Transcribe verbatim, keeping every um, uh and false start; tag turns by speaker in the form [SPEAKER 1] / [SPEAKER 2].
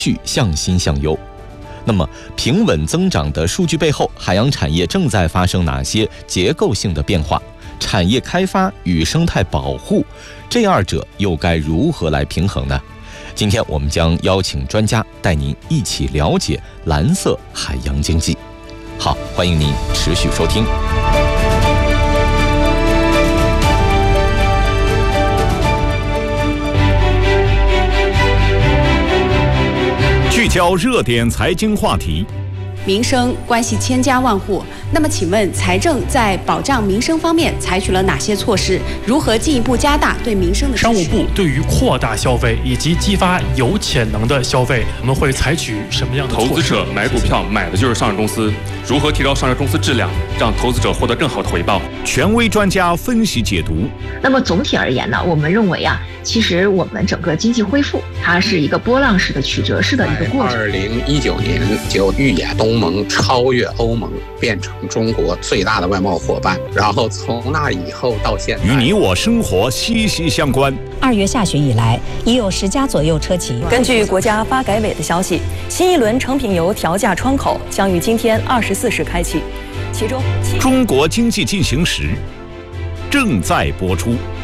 [SPEAKER 1] 续向新向优。那么，平稳增长的数据背后，海洋产业正在发生哪些结构性的变化？产业开发与生态保护，这二者又该如何来平衡呢？今天我们将邀请专家带您一起了解蓝色海洋经济。好，欢迎您持续收听。
[SPEAKER 2] 聚焦热点财经话题，
[SPEAKER 3] 民生关系千家万户。那么，请问财政在保障民生方面采取了哪些措施？如何进一步加大对民生的支持？
[SPEAKER 4] 商务部对于扩大消费以及激发有潜能的消费，我们会采取什么样的措施？
[SPEAKER 5] 投资者买股票买的就是上市公司，如何提高上市公司质量，让投资者获得更好的回报？
[SPEAKER 2] 权威专家分析解读。
[SPEAKER 6] 那么总体而言呢，我们认为啊，其实我们整个经济恢复，它是一个波浪式的曲折式的一个过程。
[SPEAKER 7] 二零一九年就预演东盟超越欧盟，变成中国最大的外贸伙伴，然后从那以后到现在，
[SPEAKER 2] 与你我生活息息相关。
[SPEAKER 8] 二月下旬以来，已有十家左右车企。
[SPEAKER 9] 根据国家发改委的消息，新一轮成品油调价窗口将于今天二十四时开启，其中
[SPEAKER 2] 中国经济进行时正在播出。